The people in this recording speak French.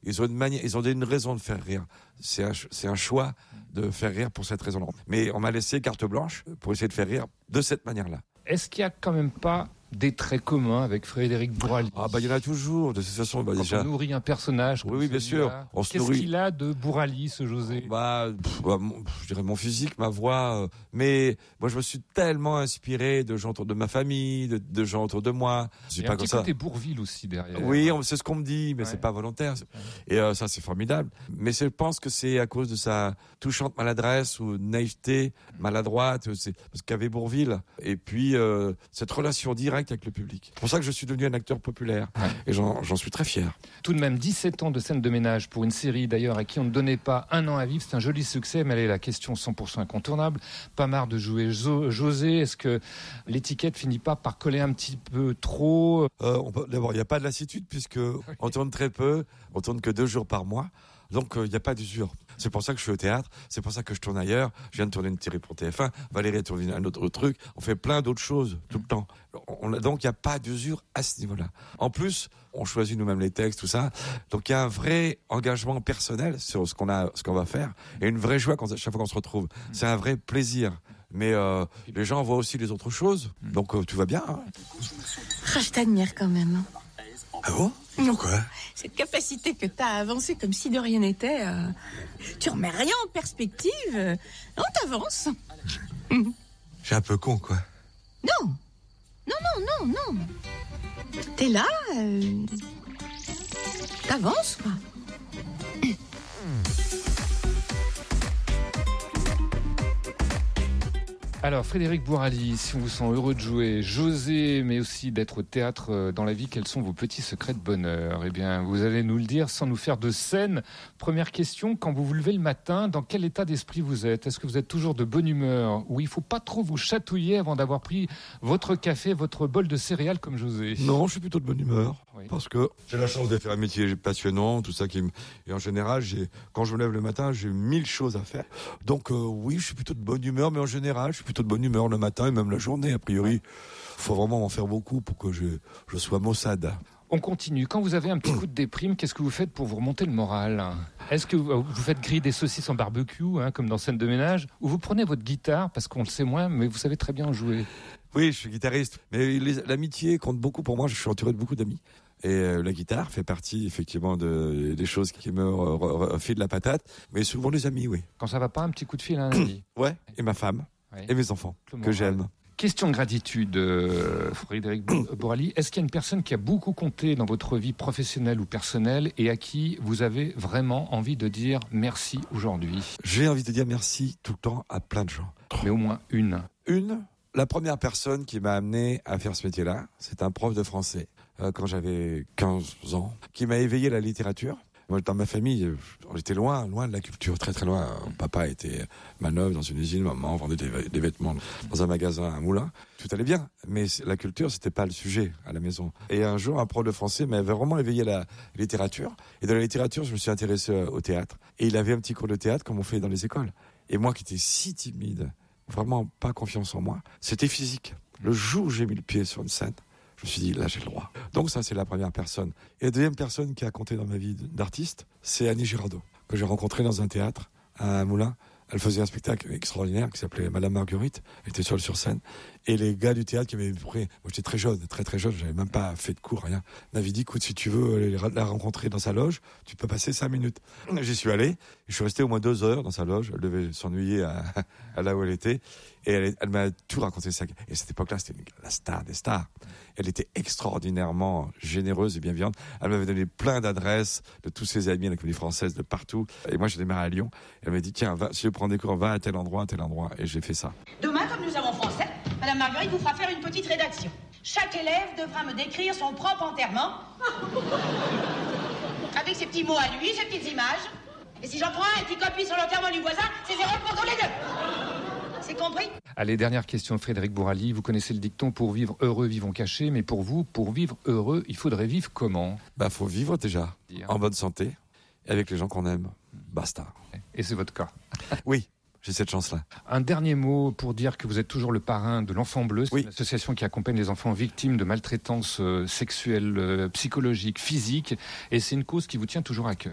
Ils ont une raison de faire rire. C'est un choix de faire rire pour cette raison-là. Mais on m'a laissé carte blanche pour essayer de faire rire de cette manière-là. Est-ce qu'il y a quand même pas des traits communs avec Frédéric Bourali? Il y en a toujours. De toute façon, déjà. On nourrit un personnage. Oui, bien sûr. Qu'est-ce qu'il a de Bourali, ce José? Je dirais mon physique, ma voix. Mais moi, je me suis tellement inspiré de gens autour de ma famille, de gens autour de moi. Il y a un petit côté Bourvil aussi derrière. Oui, c'est ce qu'on me dit, mais c'est pas volontaire. Et ça, c'est formidable. Mais je pense que c'est à cause de sa touchante maladresse ou naïveté, maladroite. C'est parce qu'avait Bourvil. Et puis cette relation directe avec le public. C'est pour ça que je suis devenu un acteur populaire. Et j'en suis très fier. Tout de même, 17 ans de scène de ménage pour une série d'ailleurs à qui on ne donnait pas un an à vivre, c'est un joli succès, mais elle est la question 100% incontournable. Pas marre de jouer José, est-ce que l'étiquette finit pas par coller un petit peu trop? D'abord, il n'y a pas de lassitude puisque on tourne très peu, on tourne que 2 jours par mois. Donc, il n'y a pas d'usure. C'est pour ça que je suis au théâtre, c'est pour ça que je tourne ailleurs. Je viens de tourner une série pour TF1, Valérie a tourné un autre truc. On fait plein d'autres choses tout le temps. Donc, il n'y a pas d'usure à ce niveau-là. En plus, on choisit nous-mêmes les textes, tout ça. Donc, il y a un vrai engagement personnel sur ce qu'on va faire et une vraie joie chaque fois qu'on se retrouve. C'est un vrai plaisir. Mais les gens voient aussi les autres choses. Donc, tout va bien. Hein. Je t'admire quand même. Ah bon? Pourquoi? Cette capacité que t'as à avancer comme si de rien n'était, tu remets rien en perspective. Non, t'avances. J'ai un peu con, quoi. Non. T'es là, t'avances, quoi. Alors, Frédéric Bourali, si on vous sent heureux de jouer José, mais aussi d'être au théâtre dans la vie, quels sont vos petits secrets de bonheur? Eh bien, vous allez nous le dire sans nous faire de scène. Première question, quand vous vous levez le matin, dans quel état d'esprit vous êtes? Est-ce que vous êtes toujours de bonne humeur? Ou il faut pas trop vous chatouiller avant d'avoir pris votre café, votre bol de céréales comme José? Non, je suis plutôt de bonne humeur. Oui. Parce que j'ai la chance de faire un métier passionnant, tout ça et en général, quand je me lève le matin, j'ai 1000 choses à faire. Donc, oui, je suis plutôt de bonne humeur, mais en général, je suis plutôt de bonne humeur le matin et même la journée. A priori, faut vraiment en faire beaucoup pour que je sois maussade. On continue. Quand vous avez un petit coup de déprime, qu'est-ce que vous faites pour vous remonter le moral? Est-ce que vous faites griller des saucisses en barbecue, comme dans Scène de ménage, ou vous prenez votre guitare, parce qu'on le sait moins, mais vous savez très bien en jouer? Oui, je suis guitariste. Mais l'amitié compte beaucoup pour moi. Je suis entouré de beaucoup d'amis. Et la guitare fait partie, effectivement, des choses qui me filent la patate. Mais souvent les amis, oui. Quand ça va pas, un petit coup de fil à un ami. Ouais, et ma femme, et mes enfants, que j'aime. Question de gratitude, Frédéric Bourali. Est-ce qu'il y a une personne qui a beaucoup compté dans votre vie professionnelle ou personnelle et à qui vous avez vraiment envie de dire merci aujourd'hui? J'ai envie de dire merci tout le temps à plein de gens. Mais au moins une. La première personne qui m'a amené à faire ce métier-là, c'est un prof de français, quand j'avais 15 ans, qui m'a éveillé à la littérature. Moi, dans ma famille, on était loin de la culture, très très loin. Papa était manœuvre dans une usine, maman vendait des vêtements dans un magasin à Moulins. Tout allait bien, mais la culture, c'était pas le sujet à la maison. Et un jour, un prof de français m'avait vraiment éveillé à la littérature. Et dans la littérature, je me suis intéressé au théâtre. Et il avait un petit cours de théâtre comme on fait dans les écoles. Et moi qui étais si timide, vraiment pas confiance en moi, c'était physique. Le jour où j'ai mis le pied sur une scène, je me suis dit, là, j'ai le droit. Donc ça, c'est la première personne. Et la deuxième personne qui a compté dans ma vie d'artiste, c'est Annie Girardot, que j'ai rencontrée dans un théâtre à Moulins. Elle faisait un spectacle extraordinaire qui s'appelait Madame Marguerite. Elle était seule sur scène. Et les gars du théâtre qui m'avaient pris, moi j'étais très jeune, j'avais même pas fait de cours, rien, m'avaient dit, écoute, si tu veux aller la rencontrer dans sa loge, tu peux passer 5 minutes. J'y suis allé, et je suis resté au moins 2 heures dans sa loge. Elle devait s'ennuyer à là où elle était. Et elle m'a tout raconté ça. Et à cette époque-là, c'était la star des stars. Elle était extraordinairement généreuse et bienveillante. Elle m'avait donné plein d'adresses de tous ses amis à la Comédie Française, de partout. Et moi, j'ai démarré à Lyon. Elle m'a dit, tiens, si tu veux prendre des cours, va à tel endroit. Et j'ai fait ça. Demain, comme nous avons français, Madame Marguerite vous fera faire une petite rédaction. Chaque élève devra me décrire son propre enterrement. Avec ses petits mots à lui, ses petites images. Et si j'en prends un qui copie sur l'enterrement du voisin, c'est 0 pour tous les deux. C'est compris? Allez, dernière question, Frédéric Bourali. Vous connaissez le dicton, pour vivre heureux, vivons cachés. Mais pour vous, pour vivre heureux, il faudrait vivre comment? Faut vivre déjà, en bonne santé, et avec les gens qu'on aime. Basta. Et c'est votre cas? Oui. J'ai cette chance-là. Un dernier mot pour dire que vous êtes toujours le parrain de l'Enfant Bleu. C'est une association qui accompagne les enfants victimes de maltraitance sexuelle, psychologique, physique. Et c'est une cause qui vous tient toujours à cœur.